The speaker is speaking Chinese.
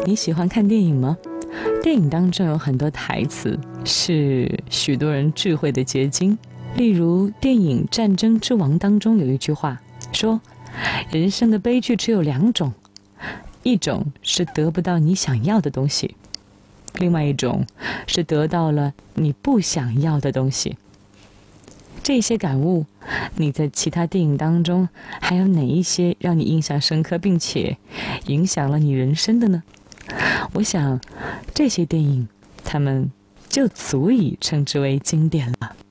你喜欢看电影吗？电影当中有很多台词是许多人智慧的结晶。例如电影《战争之王》当中有一句话说，人生的悲剧只有2种，一种是得不到你想要的东西，另外一种是得到了你不想要的东西。这些感悟，你在其他电影当中还有哪一些让你印象深刻并且影响了你人生的呢？我想这些电影它们就足以称之为经典了。